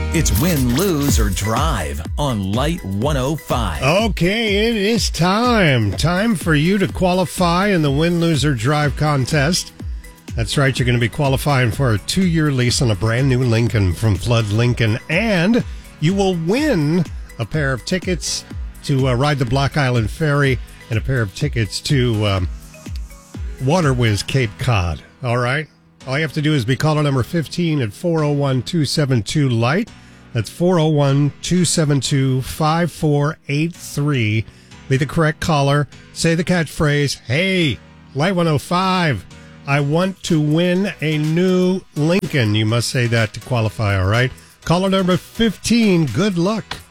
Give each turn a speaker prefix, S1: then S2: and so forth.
S1: It's win, lose, or drive on Light 105.
S2: Okay, it is time. Time for you to qualify in the Win, Lose, or Drive contest. That's right, you're going to be qualifying for a 2-year lease on a brand new Lincoln from Flood Lincoln, and you will win a pair of tickets to ride the Block Island Ferry and a pair of tickets to Water Whiz Cape Cod. All right? All you have to do is be caller number 15 at 401-272-LIGHT. That's 401-272-5483. Be the correct caller. Say the catchphrase, "Hey, Light 105, I want to win a new Lincoln." You must say that to qualify, all right? Caller number 15, good luck.